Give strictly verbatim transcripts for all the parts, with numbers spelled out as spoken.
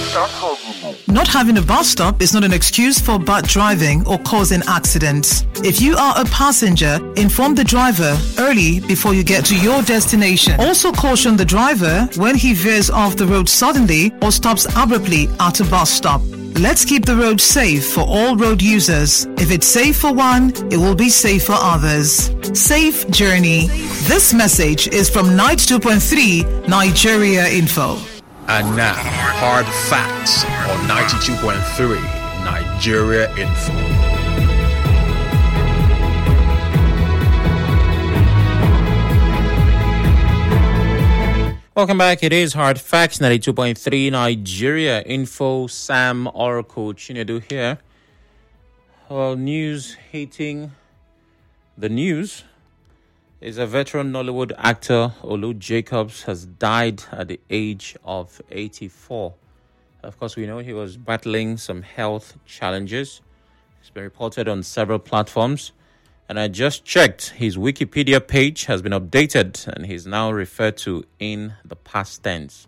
Not having a bus stop is not an excuse for bad driving or causing accidents. If you are a passenger, inform the driver early before you get to your destination. Also caution the driver when he veers off the road suddenly or stops abruptly at a bus stop. Let's keep the road safe for all road users. If it's safe for one, it will be safe for others. Safe journey. This message is from Night two point three Nigeria Info. And now, hard facts on ninety-two point three Nigeria Info. Welcome back. It is Hard Facts, ninety-two point three Nigeria Info. Sam Oracle Chinedu here. Well, news hitting the news is a veteran Nollywood actor, Olu Jacobs, has died at the age of eighty-four. Of course, we know he was battling some health challenges. It's been reported on several platforms. And I just checked, his Wikipedia page has been updated and he's now referred to in the past tense.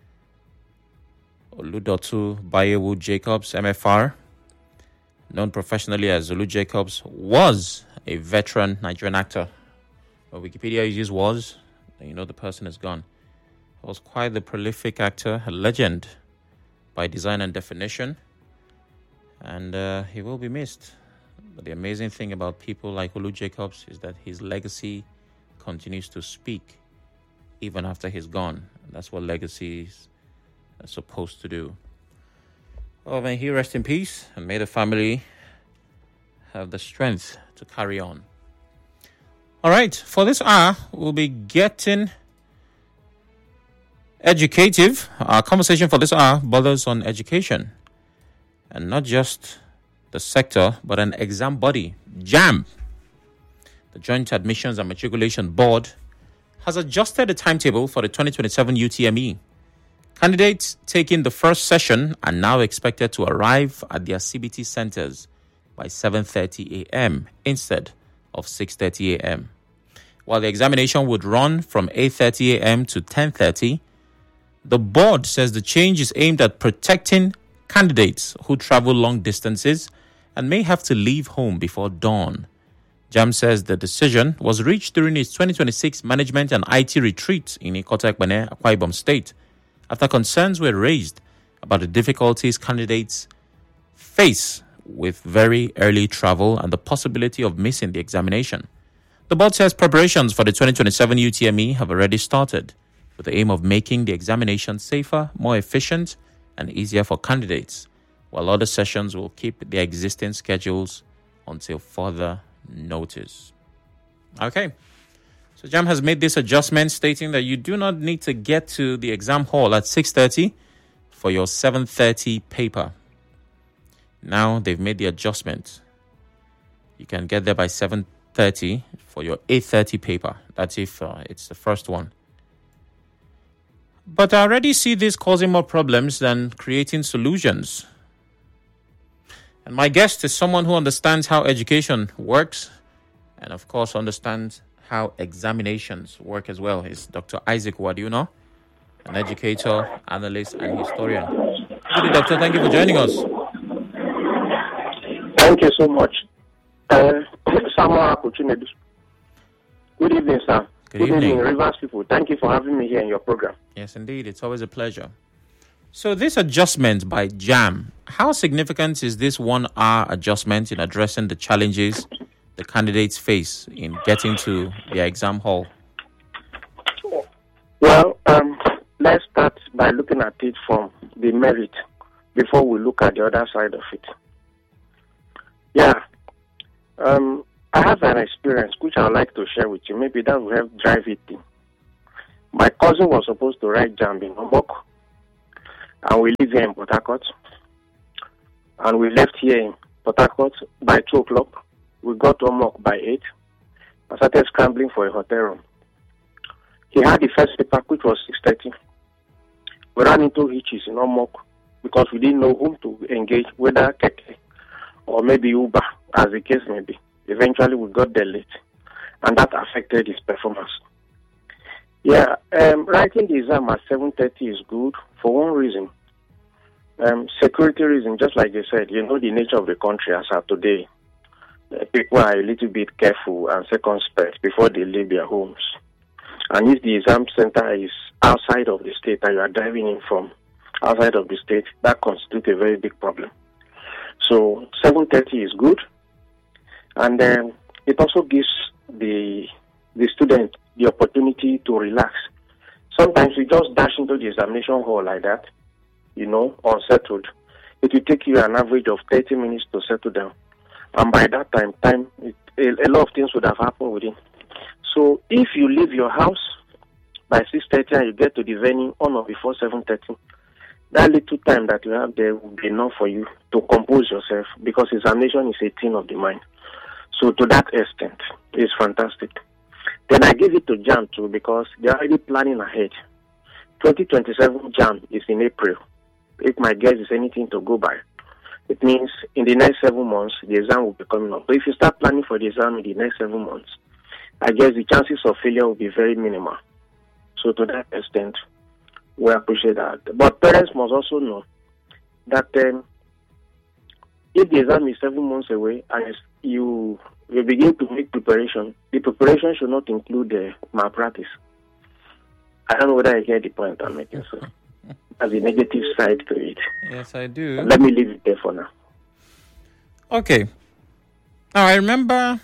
Oludotu Bayewu Jacobs, M F R, known professionally as Olu Jacobs, was a veteran Nigerian actor. Well, Wikipedia uses was, and you know the person is gone. He was quite the prolific actor, a legend by design and definition, and uh, he will be missed. But the amazing thing about people like Olu Jacobs is that his legacy continues to speak even after he's gone. And that's what legacies are supposed to do. Well, may he rest in peace, and may the family have the strength to carry on. All right, for this hour, we'll be getting educative. Our conversation for this hour bothers on education. And not just the sector, but an exam body, JAMB. The Joint Admissions and Matriculation Board has adjusted the timetable for the twenty twenty-seven U T M E. Candidates taking the first session are now expected to arrive at their C B T centers by seven thirty a.m. instead of six thirty a.m. While the examination would run from eight thirty a.m. to ten thirty, the board says the change is aimed at protecting candidates who travel long distances and may have to leave home before dawn. JAMB says the decision was reached during its twenty twenty-six Management and I T retreat in Ikota Ekpene, Akwa Ibom State, after concerns were raised about the difficulties candidates face with very early travel and the possibility of missing the examination. The board says preparations for the twenty twenty-seven U T M E have already started, with the aim of making the examination safer, more efficient, and easier for candidates, while other sessions will keep their existing schedules until further notice. Okay, so JAMB has made this adjustment, stating that you do not need to get to the exam hall at six thirty for your seven thirty paper. Now they've made the adjustment. You can get there by seven thirty for your eight thirty paper. That's if uh, it's the first one. But I already see this causing more problems than creating solutions. And my guest is someone who understands how education works and, of course, understands how examinations work as well. It's Doctor Isaac Wadiuno, an educator, analyst, and historian. Good day, Doctor. Thank you for joining us. Thank you so much. Uh, Good evening, sir. Good, Good evening. evening, Rivers people. Thank you for having me here in your program. Yes, indeed. It's always a pleasure. So this adjustment by JAMB, how significant is this one-hour adjustment in addressing the challenges the candidates face in getting to their exam hall? Well, um, let's start by looking at it from the merit before we look at the other side of it. Yeah. Um, I have an experience which I would like to share with you. Maybe that will help drive it in. My cousin was supposed to write JAMB in Lombok, and we live here in Port Harcourt. And we left here in Port Harcourt by two o'clock. We got to Omok by eight. I started scrambling for a hotel room. He had the first paper, which was six thirty. We ran into hitches in Omok because we didn't know whom to engage, whether Keke or maybe Uber, as the case may be. Eventually, we got there late, and that affected his performance. Yeah, um, writing the exam at seven thirty is good for one reason. Um, security reason, just like you said, you know the nature of the country as of today. Uh, people are a little bit careful and circumspect before they leave their homes. And if the exam center is outside of the state and you are driving in from outside of the state, that constitutes a very big problem. So seven thirty is good. And then it also gives the the student the opportunity to relax. Sometimes you just dash into the examination hall like that, you know, unsettled. It will take you an average of thirty minutes to settle down. And by that time, time it, a, a lot of things would have happened within. So if you leave your house by six thirty and you get to the venue on or before seven thirty, that little time that you have there will be enough for you to compose yourself, because examination is a thing of the mind. So to that extent, it's fantastic. Then I give it to JAMB too, because they're already planning ahead. twenty twenty-seven JAMB is in April. If my guess is anything to go by, it means in the next seven months, the exam will be coming up. So if you start planning for the exam in the next seven months, I guess the chances of failure will be very minimal. So to that extent, we appreciate that. But parents must also know that um, if the exam is seven months away and you, you begin to make preparation, the preparation should not include the malpractice. I don't know whether I get the point I'm making, so as a negative side to it. Yes, I do. Let me leave it there for now. Okay. Now, I remember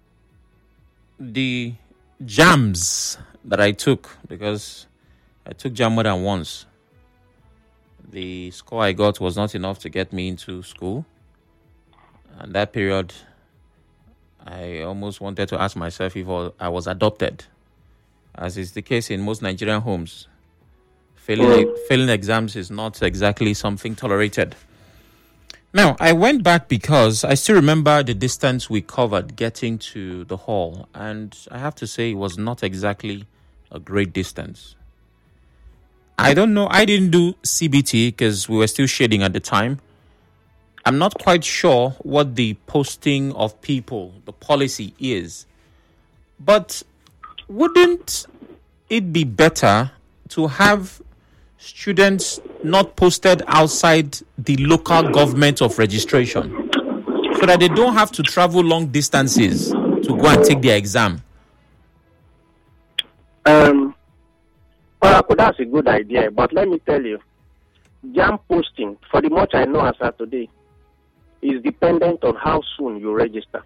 the jams that I took, because I took jam more than once. The score I got was not enough to get me into school. And that period, I almost wanted to ask myself if I was adopted, as is the case in most Nigerian homes. Failing, mm. failing exams is not exactly something tolerated. Now, I went back because I still remember the distance we covered getting to the hall. And I have to say it was not exactly a great distance. I don't know. I didn't do C B T because we were still shading at the time. I'm not quite sure what the posting of people, the policy is. But wouldn't it be better to have students not posted outside the local government of registration, so that they don't have to travel long distances to go and take their exam? Um, well, that's a good idea, but let me tell you, jam posting, for the much I know as of today, is dependent on how soon you register.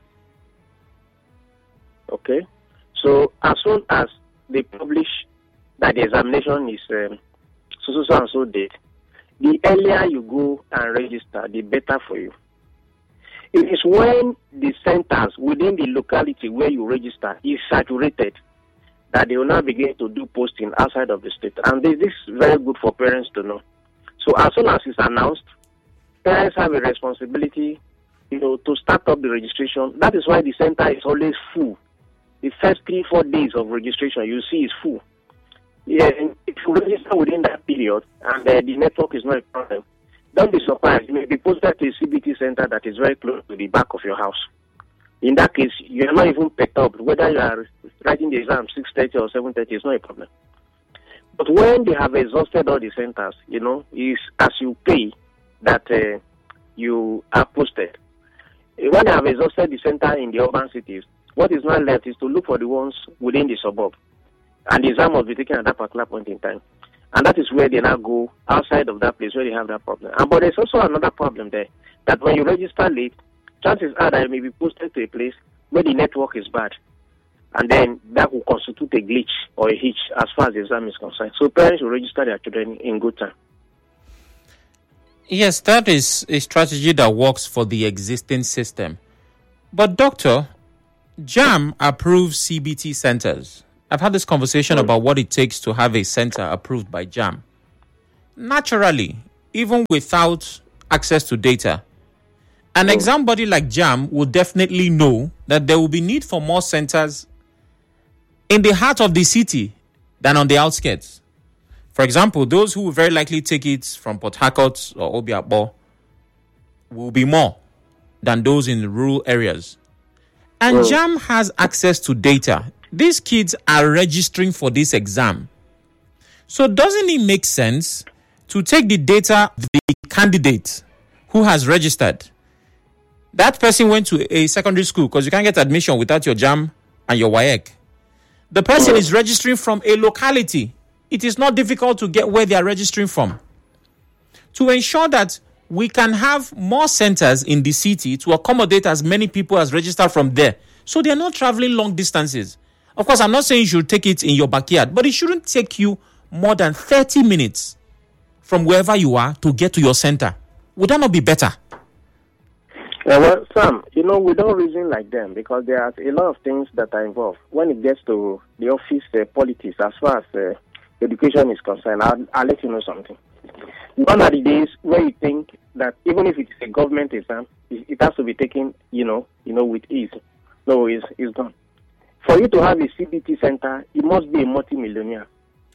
Okay? So as soon as they publish that the examination is um, so, so, so and so date, the earlier you go and register, the better for you. It is when the centers within the locality where you register is saturated that they will now begin to do posting outside of the state. And this is very good for parents to know. So as soon as it's announced, parents have a responsibility, you know, to start up the registration. That is why the center is always full. The first three, four days of registration, you see, is full. Yeah, and if you register within that period and uh, the network is not a problem, don't be surprised. You may be posted to a C B T center that is very close to the back of your house. In that case, you are not even perturbed. Whether you are writing the exam six thirty or seven thirty is not a problem. But when they have exhausted all the centers, you know, is as you pay that uh, you are posted. When they have exhausted the center in the urban cities, what is not left is to look for the ones within the suburb. And the exam must be taken at that particular point in time. And that is where they now go outside of that place where they have that problem. And, but there's also another problem there, that when you register late, chances are that you may be posted to a place where the network is bad. And then that will constitute a glitch or a hitch as far as the exam is concerned. So parents will register their children in good time. Yes, that is a strategy that works for the existing system. But doctor, JAMB approves C B T centers. I've had this conversation mm. about what it takes to have a center approved by JAMB. Naturally, even without access to data, an mm. exam body like JAMB will definitely know that there will be need for more centers in the heart of the city than on the outskirts. For example, those who will very likely take it from Port Harcourt or Obiakpo will be more than those in rural areas. And mm. JAMB has access to data. These kids are registering for this exam. So doesn't it make sense to take the data of the candidate who has registered. That person went to a secondary school because you can't get admission without your JAMB and your W A E C. The person is registering from a locality. It is not difficult to get where they are registering from. To ensure that we can have more centers in the city to accommodate as many people as registered from there, so they are not traveling long distances. Of course, I'm not saying you should take it in your backyard, but it shouldn't take you more than thirty minutes from wherever you are to get to your center. Would that not be better? Yeah, well, Sam, you know, we don't reason like them because there are a lot of things that are involved. When it gets to the office uh, politics, as far as uh, education is concerned, I'll, I'll let you know something. One of the days where you think that even if it's a government exam, it, it has to be taken, you know, you know, with ease. No, it's, it's done. For you to have a C B T center, you must be a multimillionaire.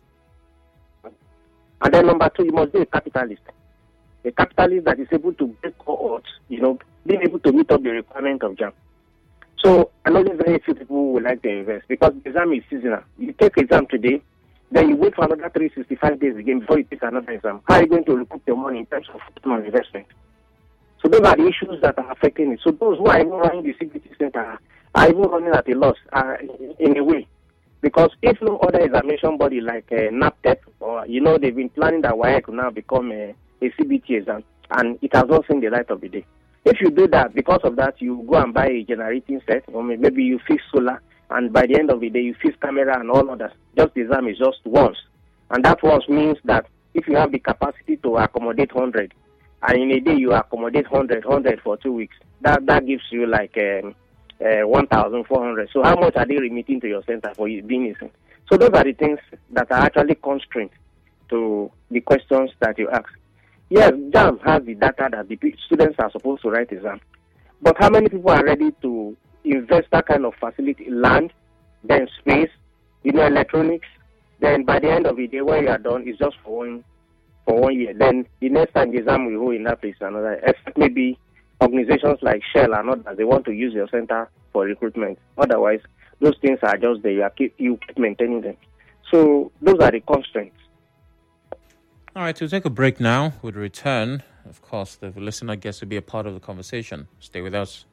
And then number two, you must be a capitalist. A capitalist that is able to break cohorts, you know, being able to meet up the requirement of JAMB. So I know very few people would like to invest because the exam is seasonal. You take exam today, then you wait for another three hundred sixty-five days again before you take another exam. How are you going to recoup your money in terms of return on investment? So those are the issues that are affecting it. So those who are even running the C B T center are even running at a loss uh, in a way. Because if no other examination body like uh, NAPTEP, or, you know, they've been planning that W A E C will now become a, a C B T exam, and it has not seen the light of the day. If you do that, because of that, you go and buy a generating set, or maybe you fix solar, and by the end of the day, you fix camera and all others. Just the exam is just once. And that once means that if you have the capacity to accommodate one hundred, and in a day you accommodate one hundred, one hundred for two weeks, that, that gives you like um, uh, one thousand four hundred. So how much are they remitting to your center for you being in? So those are the things that are actually constrained to the questions that you ask. Yes, JAMB has the data that the students are supposed to write exam. But how many people are ready to invest that kind of facility, land, then space, you know, electronics, then by the end of the day, when you are done, it's just for one, for one year. Then the next time the exam will hold in that place, another, except maybe organizations like Shell and others, they want to use your center for recruitment. Otherwise, those things are just there. You, are keep, you keep maintaining them. So those are the constraints. All right, we'll take a break now. We'll return. Of course, the listener gets to be a part of the conversation. Stay with us.